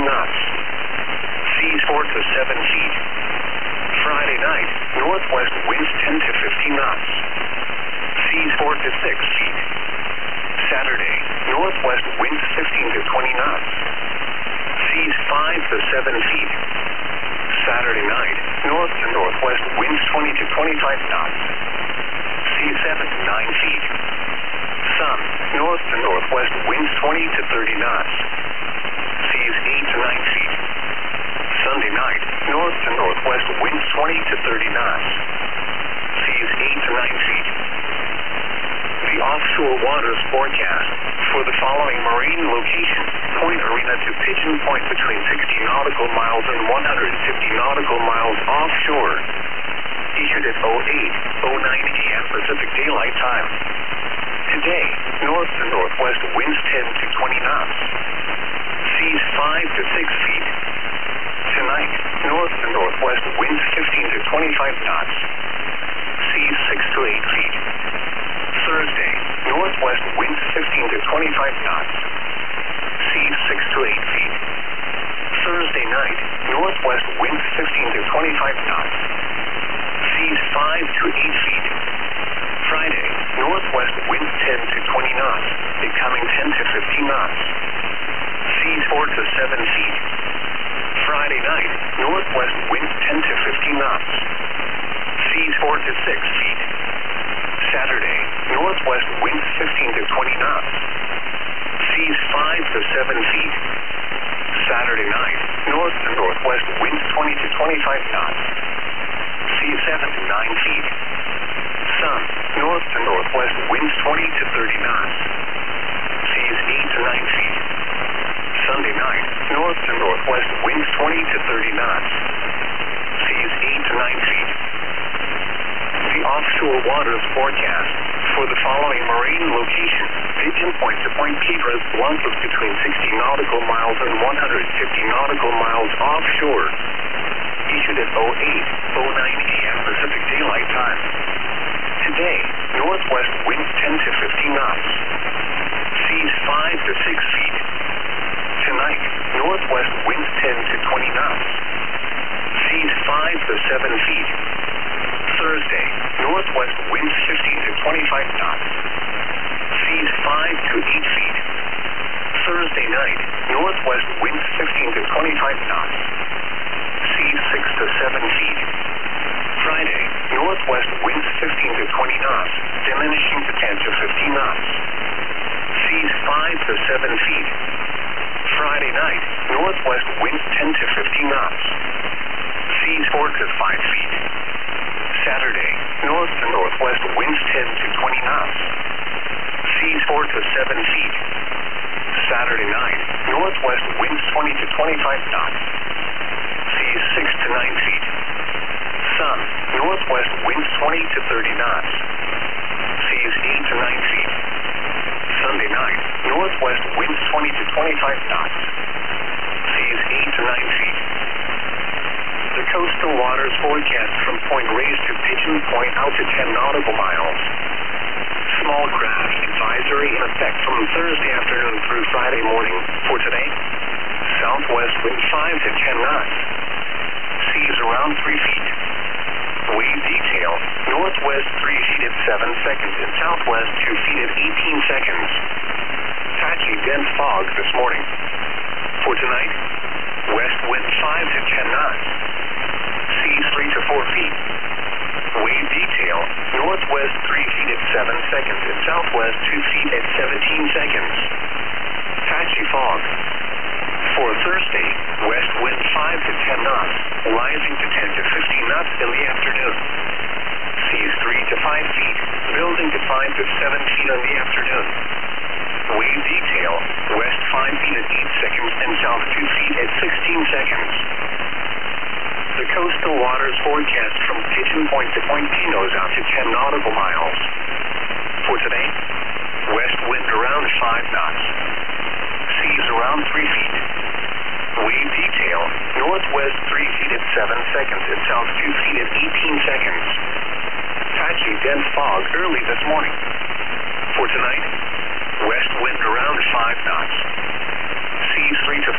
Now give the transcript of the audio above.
knots. Seas 4 to 7 feet. Friday night, northwest winds 10 to 15 knots. Seas 4 to 6 feet. Saturday, northwest winds 15 to 20 knots. Seas 5 to 7 feet. Saturday night, north to northwest winds 20 to 25 knots. Seas 7 to 9 feet. Sun, north to northwest winds 20 to 30 knots. Seas 8 to 9 feet. Sunday night, north to northwest winds 20 to 30 knots. Seas 8 to 9 feet. The offshore waters forecast for the following marine location: Point Arena to Pigeon Point between 60 nautical miles and 150 nautical miles offshore. Issued at 08:09 a.m. Pacific Daylight Time. Today, north to northwest winds 10 to 20 knots. Seas 5 to 6 feet. Tonight, north to northwest winds 15 to 25 knots. Seas 6 to 8 feet. Thursday, northwest winds 15 to 25 knots. Seas 6 to 8 feet. Thursday night, northwest winds 15 to 25 knots. Seas 5 to 8 feet. Friday, northwest winds 10 to 20 knots, becoming 10 to 15 knots. Seas 4 to 7 feet. Friday night, northwest winds 10 to 15 knots. Seas 4 to 6 feet. Saturday, northwest winds 15 to 20 knots. Seas 5 to 7 feet. Saturday night, north to northwest winds 20 to 25 knots. Seas 7 to 9 feet. Sun, north to northwest winds 20 to 30 knots. Seas 8 to 9 feet. Sunday night, north to northwest winds 20 to 30 knots. Seas 8 to 9 feet. The offshore waters forecast for the following marine location: Pigeon Point to Point Piedras Blancas between 60 nautical miles and 150 nautical miles offshore. Issued at 08:09 a.m. Pacific Daylight Time. Today, northwest winds 10 to 15 knots. Seas 5 to 6 feet. Tonight, northwest winds 10 to 20 knots. Seas 5 to 7 feet. Thursday, northwest winds 15 to 25 knots. Seas 5 to 8 feet. Thursday night, northwest winds 15 to 25 knots. Seas 6 to 7 feet. Friday, northwest winds 15 to 20 knots, diminishing to 10 to 15 knots. Seas 5 to 7 feet. Friday night, northwest winds 10 to 15 knots. Seas 4 to 5 feet. Saturday, north to northwest winds 10 to 20 knots. Seas 4 to 7 feet. Saturday night, northwest winds 20 to 25 knots. Seas 6 to 9 feet. Sun, northwest winds 20 to 30 knots. Seas 8 to 9 feet. Sunday night, northwest winds 20 to 25 knots. Seas 8 to 9 feet. The coastal waters forecast from Point Reyes to Pigeon Point out to 10 nautical miles. Small craft advisory in effect from Thursday afternoon through Friday morning. For today, southwest wind 5 to 10 knots. Seas around 3 feet. Wave detail, northwest 3 feet at 7 seconds and southwest 2 feet at 18 seconds. Patchy dense fog this morning. For tonight, west wind 5 to 10 knots. Seas 3 to 4 feet. Wave detail, northwest 3 feet at 7 seconds and southwest 2 feet at 17 seconds. Patchy fog. For Thursday, west wind 5 to 10 knots, rising to 10 to 15 knots in the afternoon. Seas 3 to 5 feet, building to 5 to 7 feet in the afternoon. Wave detail, west 5 feet at 8 seconds and south 2 feet at 16 seconds. The coastal waters forecast from Pigeon Point to Point Pinos out to 10 nautical miles. For today, west wind around 5 knots. Seas around 3 feet. Wave detail, northwest 3 feet at 7 seconds and south 2 feet at 18 seconds. Patchy dense fog early this morning. For tonight, west wind around 5 knots. Seas 3 to